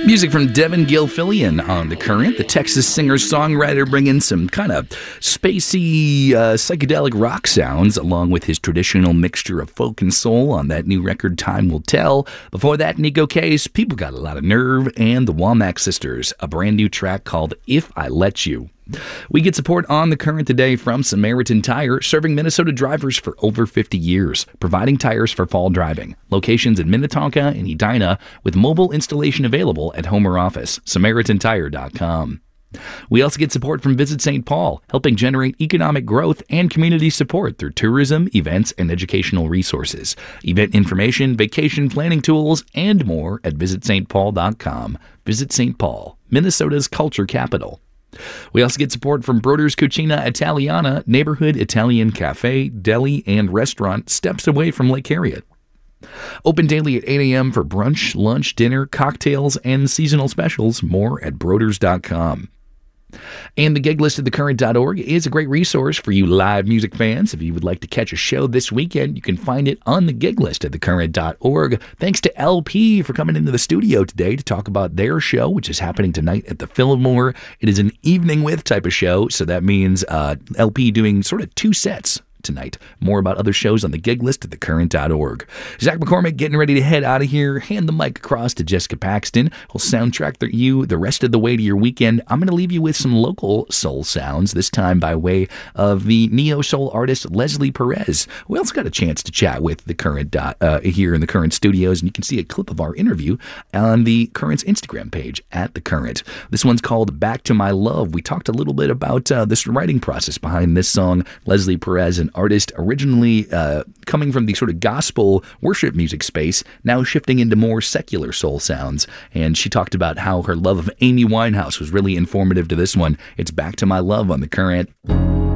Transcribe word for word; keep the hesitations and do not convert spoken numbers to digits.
Music from Devin Gilfillian on The Current, the Texas singer-songwriter, bringing some kind of spacey, uh, psychedelic rock sounds, along with his traditional mixture of folk and soul on that new record, Time Will Tell. Before that, Nico Case, People Got a Lot of Nerve, and the Womack Sisters, a brand new track called If I Let You. We get support on The Current today from Samaritan Tire, serving Minnesota drivers for over fifty years, providing tires for fall driving. Locations in Minnetonka and Edina, with mobile installation available at home or office. Samaritan Tire dot com. We also get support from Visit Saint Paul, helping generate economic growth and community support through tourism, events, and educational resources. Event information, vacation planning tools, and more at Visit Saint Paul dot com. Visit Saint Paul, Minnesota's culture capital. We also get support from Broder's Cucina Italiana, neighborhood Italian cafe, deli, and restaurant steps away from Lake Harriet. Open daily at eight a.m. for brunch, lunch, dinner, cocktails, and seasonal specials. More at Broders dot com. And the gig list at the current dot org is a great resource for you live music fans. If you would like to catch a show this weekend, you can find it on the gig list at the current dot org. Thanks to L P for coming into the studio today to talk about their show, which is happening tonight at the Fillmore. It is an evening with type of show, so that means uh, L P doing sort of two sets tonight. More about other shows on the gig list at the current dot org. Zach McCormick getting ready to head out of here. Hand the mic across to Jessica Paxton. We'll soundtrack the, you the rest of the way to your weekend. I'm going to leave you with some local soul sounds, this time by way of the neo-soul artist Leslie Perez. We also got a chance to chat with the Current dot, uh, here in the Current studios, and you can see a clip of our interview on the Current's Instagram page at The Current. This one's called Back to My Love. We talked a little bit about uh, this writing process behind this song. Leslie Perez, an artist originally uh, coming from the sort of gospel worship music space, now shifting into more secular soul sounds. And she talked about how her love of Amy Winehouse was really informative to this one. It's Back to My Love on The Current.